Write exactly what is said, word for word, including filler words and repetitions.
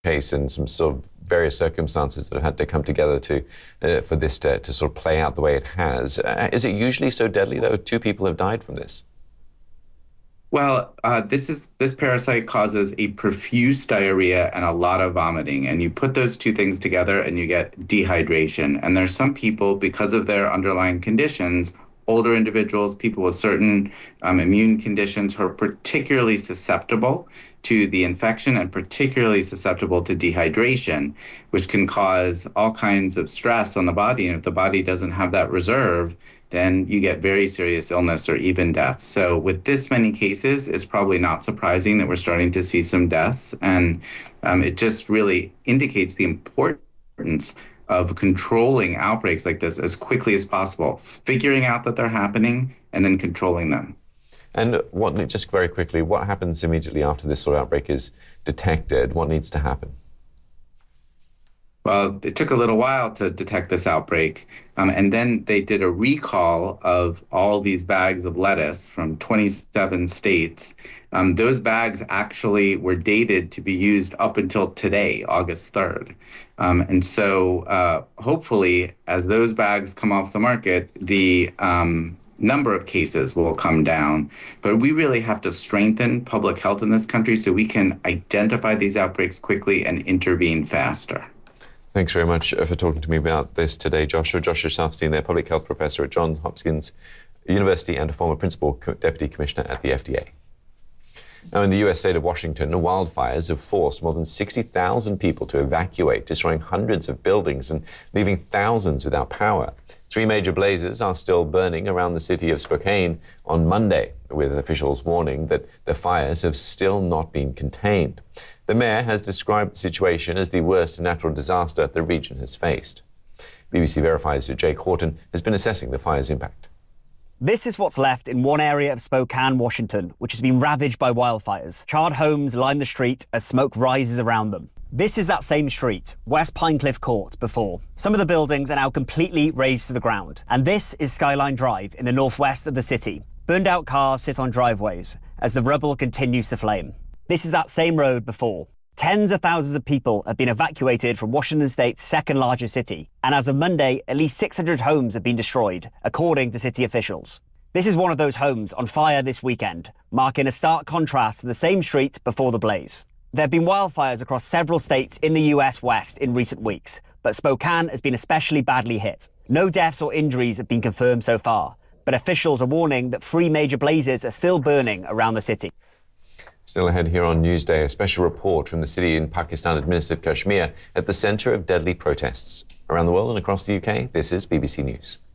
case and some sort of various circumstances that have had to come together to uh, for this to, to sort of play out the way it has. Uh, is it usually so deadly, though? Two people have died from this. Well, uh, this is this parasite causes a profuse diarrhea and a lot of vomiting, and you put those two things together and you get dehydration. And there's some people, because of their underlying conditions, older individuals, people with certain um, immune conditions who are particularly susceptible to the infection and particularly susceptible to dehydration, which can cause all kinds of stress on the body. And if the body doesn't have that reserve, then you get very serious illness or even death. So with this many cases, it's probably not surprising that we're starting to see some deaths. And um, it just really indicates the importance of controlling outbreaks like this as quickly as possible, figuring out that they're happening and then controlling them. And what, just very quickly, what happens immediately after this sort of outbreak is detected? What needs to happen? Well, it took a little while to detect this outbreak, um, and then they did a recall of all these bags of lettuce from twenty-seven states. Um, those bags actually were dated to be used up until today, August third. Um, and so uh, hopefully, as those bags come off the market, the um, number of cases will come down. But we really have to strengthen public health in this country so we can identify these outbreaks quickly and intervene faster. Thanks very much for talking to me about this today, Joshua. Joshua Sharfstein, their public health professor at Johns Hopkins University and a former principal deputy commissioner at the F D A. Now, in the U S state of Washington, wildfires have forced more than sixty thousand people to evacuate, destroying hundreds of buildings and leaving thousands without power. Three major blazes are still burning around the city of Spokane on Monday, with officials warning that the fires have still not been contained. The mayor has described the situation as the worst natural disaster the region has faced. B B C Verify's Jake Horton has been assessing the fire's impact. This is what's left in one area of Spokane, Washington, which has been ravaged by wildfires. Charred homes line the street as smoke rises around them. This is that same street, West Pinecliff Court, before. Some of the buildings are now completely razed to the ground. And this is Skyline Drive in the northwest of the city. Burned out cars sit on driveways as the rubble continues to flame. This is that same road before. Tens of thousands of people have been evacuated from Washington state's second largest city. And as of Monday, at least six hundred homes have been destroyed, according to city officials. This is one of those homes on fire this weekend, marking a stark contrast to the same street before the blaze. There have been wildfires across several states in the U S West in recent weeks, but Spokane has been especially badly hit. No deaths or injuries have been confirmed so far, but officials are warning that three major blazes are still burning around the city. Still ahead here on Newsday, a special report from the city in Pakistan-administered Kashmir at the centre of deadly protests. Around the world and across the U K, this is B B C News.